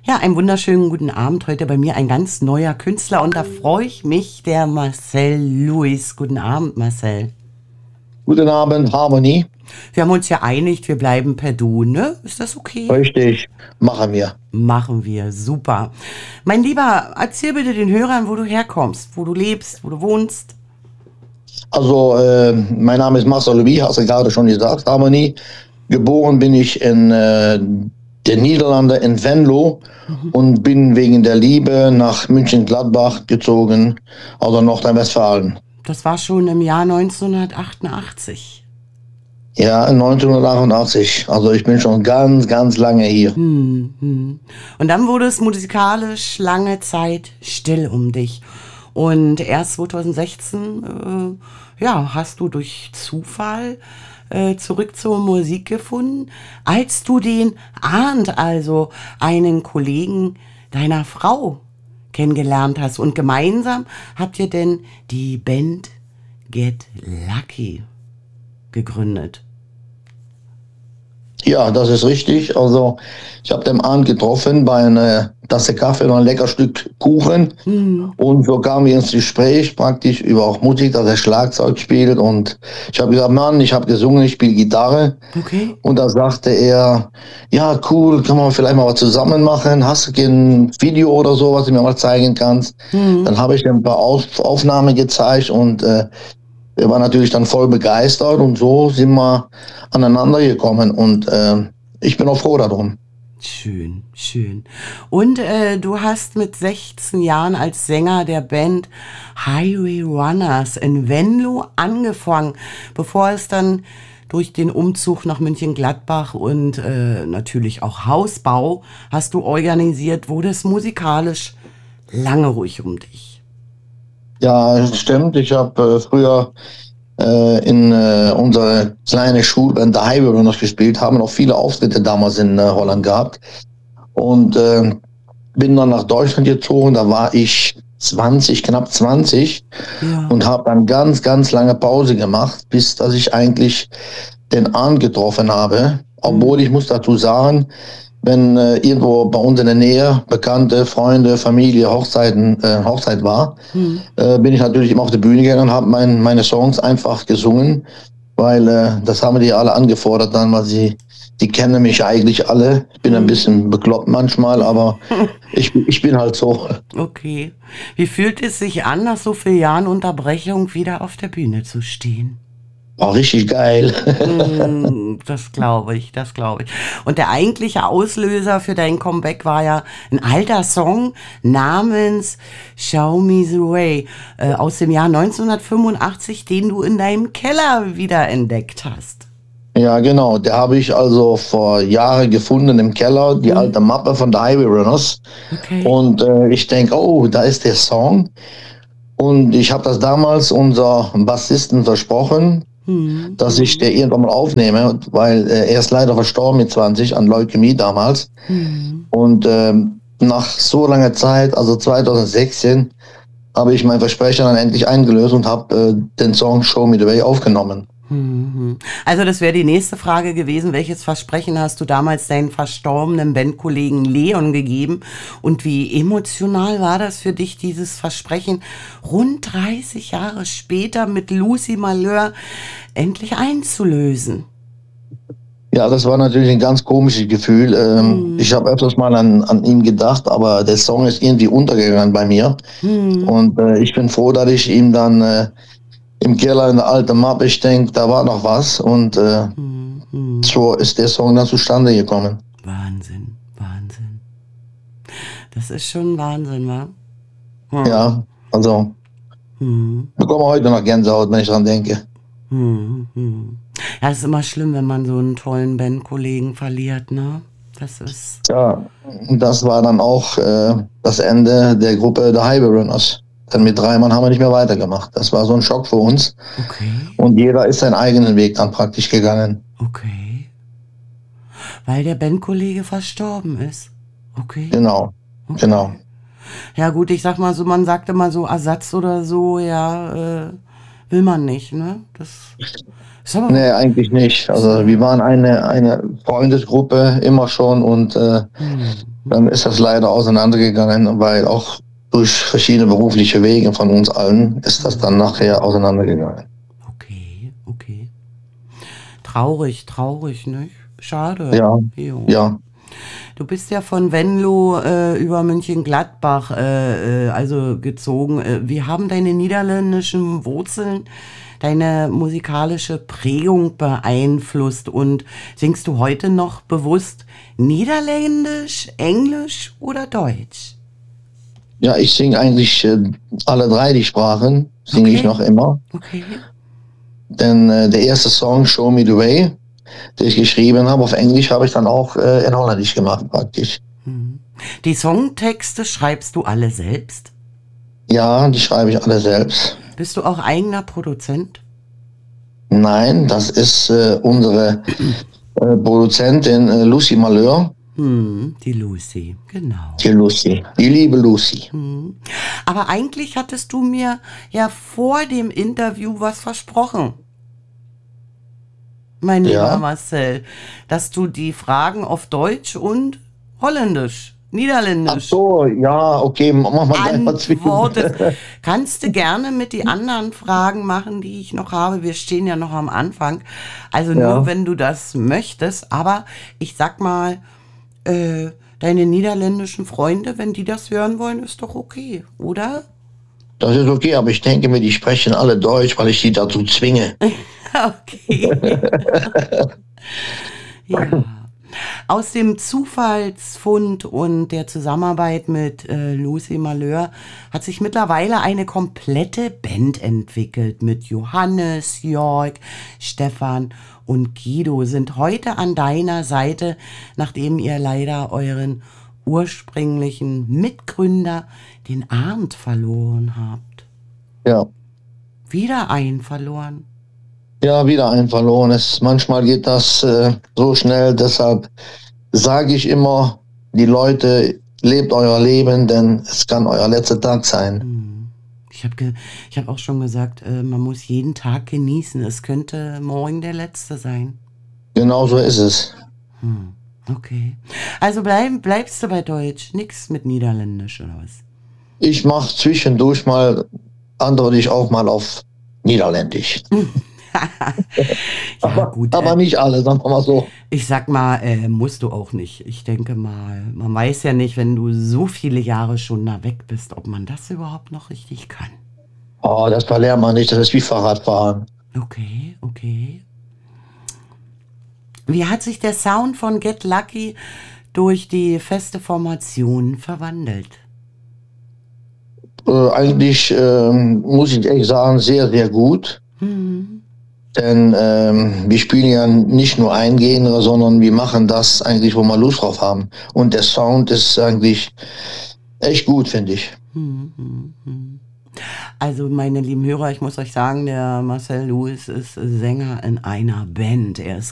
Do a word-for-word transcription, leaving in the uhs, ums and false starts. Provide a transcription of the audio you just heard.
Ja, einen wunderschönen guten Abend. Heute bei mir ein ganz neuer Künstler und da freue ich mich, der Marcel Lewis. Guten Abend, Marcel. Guten Abend, Harmony. Wir haben uns ja einigt, wir bleiben per Du, ne? Ist das okay? Richtig, machen wir. Machen wir, super. Mein Lieber, erzähl bitte den Hörern, wo du herkommst, wo du lebst, wo du wohnst. Also, äh, mein Name ist Marcel Lewis, hast du gerade schon gesagt, Harmony. Geboren bin ich in äh, den Niederlanden, in Venlo, Mhm. und bin wegen der Liebe nach München-Gladbach gezogen, also Nordrhein-Westfalen. Das war schon im Jahr neunzehnhundertachtundachtzig. Ja, neunzehnhundertachtundachtzig. Also ich bin schon ganz, ganz lange hier. Hm, hm. Und dann wurde es musikalisch lange Zeit still um dich. Und erst zweitausendsechzehn, äh, ja, hast du durch Zufall äh, zurück zur Musik gefunden, als du den Arndt, also einen Kollegen deiner Frau, kennengelernt hast. Und gemeinsam habt ihr denn die Band Get Lucky gegründet. Ja, das ist richtig. Also ich habe den Abend getroffen bei einer Tasse Kaffee und ein lecker Stück Kuchen. Hm. Und so kamen wir ins Gespräch praktisch über auch Musik, dass er Schlagzeug spielt. Und ich habe gesagt, Mann, ich habe gesungen, ich spiele Gitarre. Okay. Und da sagte er, ja, cool, kann man vielleicht mal was zusammen machen? Hast du kein Video oder so, was du mir mal zeigen kannst? Hm. Dann habe ich ihm ein paar Auf Aufnahmen gezeigt und äh, er war natürlich dann voll begeistert und so sind wir aneinander gekommen und äh, ich bin auch froh darum. Schön, schön. Und äh, du hast mit sechzehn Jahren als Sänger der Band Highway Runners in Venlo angefangen, bevor es dann durch den Umzug nach München-Gladbach und äh, natürlich auch Hausbau hast du organisiert, wurde es musikalisch lange ruhig um dich. Ja, stimmt. Ich habe äh, früher äh, in äh, unserer kleinen Schulband der Highway Runners gespielt, haben auch viele Auftritte damals in äh, Holland gehabt und äh, bin dann nach Deutschland gezogen. Da war ich zwanzig, knapp zwanzig, Ja. und habe dann ganz, ganz lange Pause gemacht, bis dass ich eigentlich den Arndt getroffen habe. Obwohl ich muss dazu sagen, wenn äh, irgendwo bei uns in der Nähe Bekannte, Freunde, Familie, Hochzeiten, äh, Hochzeit war, Hm. äh, bin ich natürlich immer auf die Bühne gegangen und habe mein, meine Songs einfach gesungen, weil äh, das haben die alle angefordert dann, weil sie, die kennen mich eigentlich alle. Ich bin ein bisschen bekloppt manchmal, aber ich, ich bin halt so. Okay. Wie fühlt es sich an, nach so vielen Jahren Unterbrechung wieder auf der Bühne zu stehen? War richtig geil. Mm, Das glaube ich, das glaube ich. Und der eigentliche Auslöser für dein Comeback war ja ein alter Song namens Show Me the Way äh, aus dem Jahr neunzehnhundertfünfundachtzig, den du in deinem Keller wiederentdeckt hast. Ja, genau. Der habe ich also vor Jahren gefunden im Keller, die Mhm. alte Mappe von der Highway Runners. Okay. Und äh, ich denke, oh, da ist der Song. Und ich habe das damals unser Bassisten versprochen, Hm. dass ich der irgendwann mal aufnehme, weil äh, er ist leider verstorben mit zwanzig an Leukämie damals. Hm. Und ähm, nach so langer Zeit, also zweitausendsechzehn, habe ich mein Versprechen dann endlich eingelöst und habe äh, den Song Show Me the Way aufgenommen. Mhm. Also das wäre die nächste Frage gewesen. Welches Versprechen hast du damals deinen verstorbenen Bandkollegen Leon gegeben? Und wie emotional war das für dich, dieses Versprechen rund dreißig Jahre später mit Lucy Malheur endlich einzulösen? Ja, das war natürlich ein ganz komisches Gefühl. Ähm, Mhm. Ich habe öfters mal an, an ihn gedacht, aber der Song ist irgendwie untergegangen bei mir. Mhm. Und äh, ich bin froh, dass ich ihm dann äh, im Keller in der alten Mappe, ich denke, da war noch was. Und äh, Mhm. so ist der Song dann zustande gekommen. Wahnsinn, Wahnsinn. Das ist schon Wahnsinn, wa? Hm. Ja, also Mhm. bekomme heute noch Gänsehaut, wenn ich dran denke. Hm, hm. Ja, es ist immer schlimm, wenn man so einen tollen Bandkollegen verliert, ne? Das ist. Ja, und das war dann auch äh, das Ende der Gruppe der Highway Runners. Denn mit drei Mann haben wir nicht mehr weitergemacht. Das war so ein Schock für uns. Okay, Und jeder ist seinen eigenen Weg dann praktisch gegangen. okay. Weil der Bandkollege verstorben ist. Okay, Genau, okay. genau. Ja, gut, ich sag mal so, man sagt immer so Ersatz oder so, ja, äh, will man nicht, ne? Das ist aber. Nee, eigentlich nicht. Also wir waren eine, eine Freundesgruppe immer schon und äh, Hm. dann ist das leider auseinandergegangen, weil auch durch verschiedene berufliche Wege von uns allen ist das dann nachher auseinandergegangen. Okay, okay. Traurig, traurig, nicht? Schade. Ja, Jo. ja. Du bist ja von Venlo äh, über Mönchengladbach äh, äh, also gezogen. Äh, Wie haben deine niederländischen Wurzeln deine musikalische Prägung beeinflusst? Und singst du heute noch bewusst Niederländisch, Englisch oder Deutsch? Ja, ich singe eigentlich äh, alle drei die Sprachen, singe ich Okay. noch immer. Okay. Denn äh, der erste Song, Show Me the Way, den ich geschrieben habe auf Englisch, habe ich dann auch äh, in Holländisch gemacht praktisch. Die Songtexte schreibst du alle selbst? Ja, die schreibe ich alle selbst. Bist du auch eigener Produzent? Nein, das ist äh, unsere äh, Produzentin äh, Lucy Malheur. Hm, die Lucy, genau. Die Lucy, die liebe Lucy. Aber eigentlich hattest du mir ja vor dem Interview was versprochen, mein lieber Ja. Marcel, dass du die Fragen auf Deutsch und Holländisch, Niederländisch Ach so, ja, okay, mach mal gleich mal zwischen. antwortest. Kannst du gerne mit die anderen Fragen machen, die ich noch habe. Wir stehen ja noch am Anfang. Also nur, Ja. wenn du das möchtest. Aber ich sag mal, äh, deine niederländischen Freunde, wenn die das hören wollen, ist doch okay, oder? Das ist okay, aber ich denke mir, die sprechen alle Deutsch, weil ich sie dazu zwinge. Okay. Ja. Aus dem Zufallsfund und der Zusammenarbeit mit äh, Lucy Malheur hat sich mittlerweile eine komplette Band entwickelt. Mit Johannes, Jörg, Stefan und Guido sind heute an deiner Seite, nachdem ihr leider euren ursprünglichen Mitgründer, den Arndt, verloren habt. Ja. Wieder einen verloren. Ja, wieder ein verlorenes. Manchmal geht das äh, so schnell, deshalb sage ich immer, die Leute, lebt euer Leben, denn es kann euer letzter Tag sein. Ich habe ge ich hab auch schon gesagt, äh, man muss jeden Tag genießen. Es könnte morgen der letzte sein. Genau so ist es. Okay. Also bleib, bleibst du bei Deutsch, nix mit Niederländisch oder was? Ich mache zwischendurch mal, antworte ich auch mal auf Niederländisch. Ja, gut. Aber äh, nicht alle, sagen wir mal so. Ich sag mal, äh, musst du auch nicht. Ich denke mal, man weiß ja nicht, wenn du so viele Jahre schon da weg bist, ob man das überhaupt noch richtig kann. Oh, das verlernt man nicht, das ist wie Fahrradfahren. Okay, okay. Wie hat sich der Sound von Get Lucky durch die feste Formation verwandelt? Äh, eigentlich ähm, muss ich ehrlich sagen, sehr, sehr gut. Denn ähm, wir spielen ja nicht nur ein Genre, sondern wir machen das eigentlich, wo wir Lust drauf haben. Und der Sound ist eigentlich echt gut, finde ich. Also meine lieben Hörer, ich muss euch sagen, der Marcel Lewis ist Sänger in einer Band. Er ist